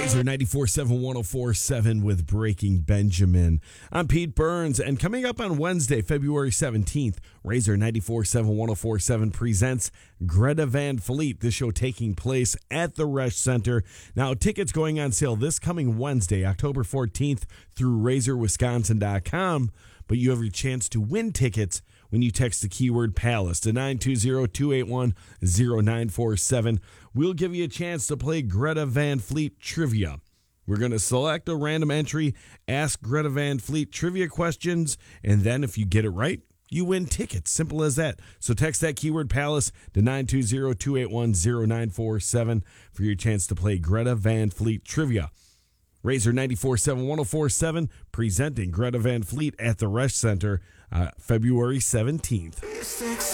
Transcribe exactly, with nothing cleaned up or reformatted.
Razor ninety-four point seven, one oh four point seven with Breaking Benjamin. I'm Pete Burns, and coming up on Wednesday, February seventeenth, Razor ninety-four point seven, one oh four point seven presents Greta Van Fleet. This show taking place at the Resch Center. Now, tickets going on sale this coming Wednesday, October fourteenth, through razor wisconsin dot com, but you have your chance to win tickets when you text the keyword Palace to nine two zero, two eight one, zero nine four seven. We'll give you a chance to play Greta Van Fleet trivia. We're going to select a random entry, ask Greta Van Fleet trivia questions, and then if you get it right, you win tickets. Simple as that. So text that keyword Palace to nine two zero, two eight one, zero nine four seven for your chance to play Greta Van Fleet trivia. Razor ninety-four point seven, one oh four point seven presenting Greta Van Fleet at the Resch Center uh, February seventeenth.